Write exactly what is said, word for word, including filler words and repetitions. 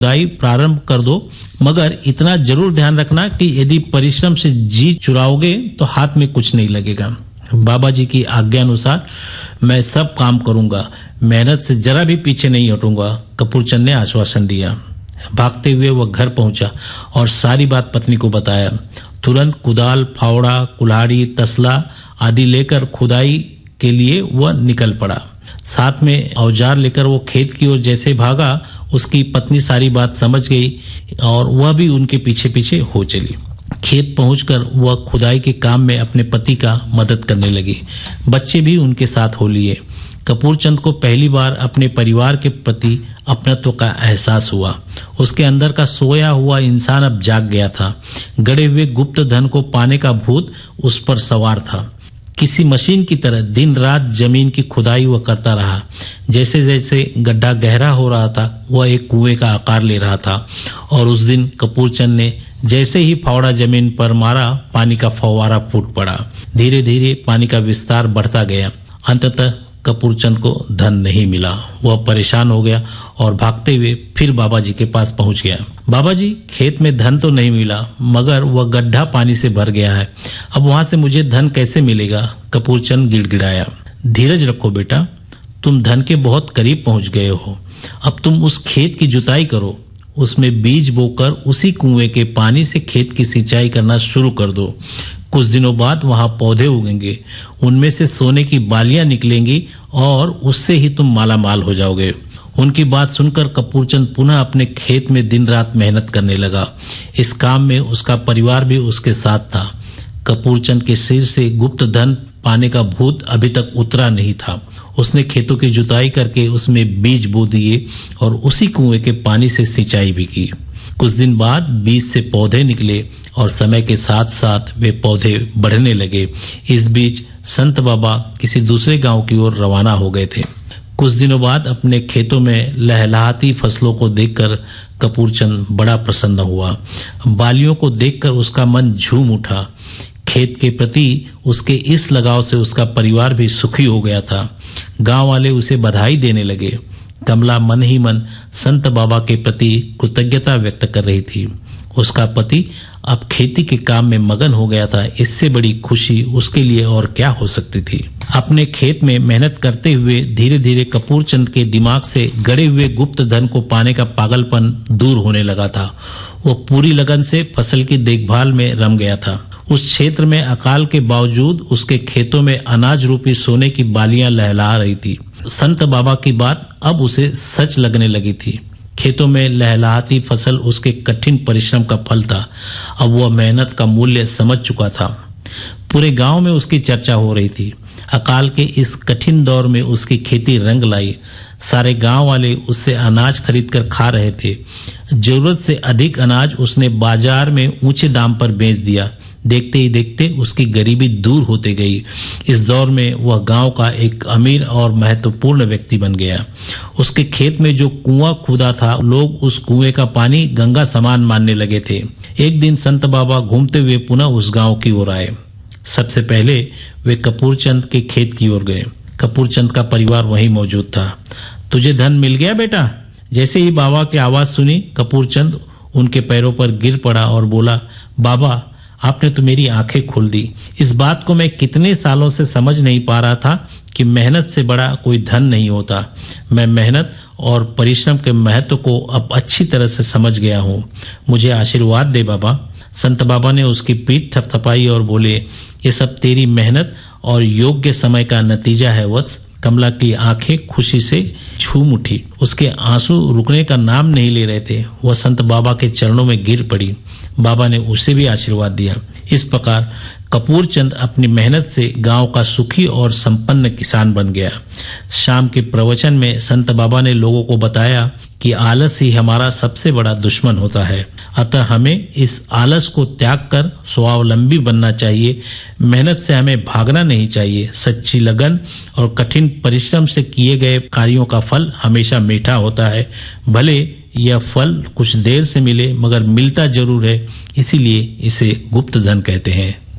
खुदाई प्रारंभ कर दो, मगर इतना जरूर ध्यान रखना कि यदि परिश्रम से जी चुराओगे तो हाथ में कुछ नहीं लगेगा। बाबा जी की आज्ञा अनुसार मैं सब काम करूंगा, मेहनत से जरा भी पीछे नहीं हटूंगा, कपूरचंद ने आश्वासन दिया। भागते हुए वह घर पहुंचा और सारी बात पत्नी को बताया। तुरंत कुदाल, फावड़ा, कुल्हाड़ी, तसला आदि लेकर खुदाई के लिए वह निकल पड़ा। साथ में औजार लेकर वो खेत की ओर जैसे भागा, उसकी पत्नी सारी बात समझ गई और वह भी उनके पीछे पीछे हो चली। खेत पहुंचकर वह खुदाई के काम में अपने पति का मदद करने लगी। बच्चे भी उनके साथ हो लिए। कपूरचंद को पहली बार अपने परिवार के प्रति अपनत्व का एहसास हुआ। उसके अंदर का सोया हुआ इंसान अब जाग गया था। गड़े हुए गुप्त धन को पाने का भूत उस पर सवार था। किसी मशीन की तरह दिन रात जमीन की खुदाई वह करता रहा। जैसे जैसे गड्ढा गहरा हो रहा था, वह एक कुएं का आकार ले रहा था। और उस दिन कपूरचंद ने जैसे ही फावड़ा जमीन पर मारा, पानी का फव्वारा फूट पड़ा। धीरे धीरे पानी का विस्तार बढ़ता गया। अंततः कपूरचंद को धन नहीं मिला। वह परेशान हो गया और भागते हुए फिर बाबा जी के पास पहुंच गया। बाबा जी, खेत में धन तो नहीं मिला, मगर वह गड्ढा पानी से भर गया है। अब वहां से मुझे धन कैसे मिलेगा? कपूरचंद गिड़गिड़ाया। धीरज रखो बेटा, तुम धन के बहुत करीब पहुंच गए हो। अब तुम उस खेत की जुताई करो, उसमें बीज बोकर उसी कुएं के पानी से खेत की सिंचाई करना शुरू कर दो। कुछ दिनों बाद वहां पौधे उगेंगे, उनमें से सोने की बालियां निकलेंगी और उससे ही तुम माला माल हो जाओगे। उनकी बात सुनकर कपूरचंद पुनः अपने खेत में दिन रात मेहनत करने लगा। इस काम में उसका परिवार भी उसके साथ था। कपूरचंद के सिर से गुप्त धन पाने का भूत अभी तक उतरा नहीं था। उसने खेतों की जुताई करके उसमें बीज बो दिए और उसी कुएं के पानी से सिंचाई भी की। कुछ दिन बाद बीज से पौधे निकले और समय के साथ साथ वे पौधे बढ़ने लगे। इस बीच संत बाबा किसी दूसरे गांव की ओर रवाना हो गए थे। कुछ दिनों बाद अपने खेतों में लहलहाती फसलों को देखकर कपूरचंद बड़ा प्रसन्न हुआ। बालियों को देखकर उसका मन झूम उठा। खेत के प्रति उसके इस लगाव से उसका परिवार भी सुखी हो गया था। गांव वाले उसे बधाई देने लगे। कमला मन ही मन संत बाबा के प्रति कृतज्ञता व्यक्त कर रही थी। उसका पति अब खेती के काम में मगन हो गया था। इससे बड़ी खुशी उसके लिए और क्या हो सकती थी। अपने खेत में मेहनत करते हुए धीरे धीरे कपूरचंद के दिमाग से गड़े हुए गुप्त धन को पाने का पागलपन दूर होने लगा था। वो पूरी लगन से फसल की देखभाल में रम गया था। उस क्षेत्र में अकाल के बावजूद उसके खेतों में अनाज रूपी सोने की बालियां लहला रही थी। संत बाबा की बात अब उसे सच लगने लगी थी। खेतों में लहलाती फसल उसके कठिन परिश्रम का फल था। अब वह मेहनत का मूल्य समझ चुका था। पूरे गांव में उसकी चर्चा हो रही थी। अकाल के इस कठिन दौर में उसकी खेती रंग लाई। सारे गांव वाले उससे अनाज खरीदकर खा रहे थे। जरूरत से अधिक अनाज उसने बाजार में ऊंचे दाम पर बेच दिया। देखते ही देखते उसकी गरीबी दूर होते गई। इस दौर में वह गांव का एक अमीर और महत्वपूर्ण व्यक्ति बन गया। उसके खेत में जो कुआं खुदा था, लोग उस कुएं का पानी गंगा समान मानने लगे थे। एक दिन संत बाबा घूमते हुए पुनः उस गांव की ओर आए। सबसे पहले वे कपूरचंद के खेत की ओर गए। कपूरचंद का परिवार वहीं मौजूद था। तुझे धन मिल गया बेटा? जैसे ही बाबा की आवाज सुनी, कपूरचंद उनके पैरों पर गिर पड़ा और बोला, बाबा, आपने तो मेरी आंखें खोल दी। इस बात को मैं कितने सालों से समझ नहीं पा रहा था कि मेहनत से बड़ा कोई धन नहीं होता। मैं मेहनत और परिश्रम के महत्व को अब अच्छी तरह से समझ गया हूँ। मुझे आशीर्वाद दे बाबा। संत बाबा ने उसकी पीठ थपथपाई और बोले, ये सब तेरी मेहनत और योग्य समय का नतीजा है वत्स। कमला की आंखें खुशी से झूम उठी। उसके आंसू रुकने का नाम नहीं ले रहे थे। वह संत बाबा के चरणों में गिर पड़ी। बाबा ने उसे भी आशीर्वाद दिया। इस प्रकार कपूरचंद अपनी मेहनत से गांव का सुखी और संपन्न किसान बन गया। शाम के प्रवचन में संत बाबा ने लोगों को बताया कि आलस ही हमारा सबसे बड़ा दुश्मन होता है। अतः हमें इस आलस को त्याग कर स्वावलंबी बनना चाहिए। मेहनत से हमें भागना नहीं चाहिए। सच्ची लगन और कठिन परिश्रम से किए गए कार्यों का फल हमेशा मीठा होता है। भले यह फल कुछ देर से मिले, मगर मिलता जरूर है। इसीलिए इसे गुप्त धन कहते हैं।